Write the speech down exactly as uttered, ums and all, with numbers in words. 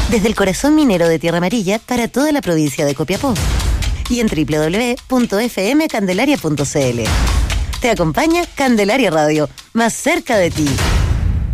Desde el corazón minero de Tierra Amarilla para toda la provincia de Copiapó. Y en doble u doble u doble u punto f m candelaria punto c l. Te acompaña Candelaria Radio, más cerca de ti.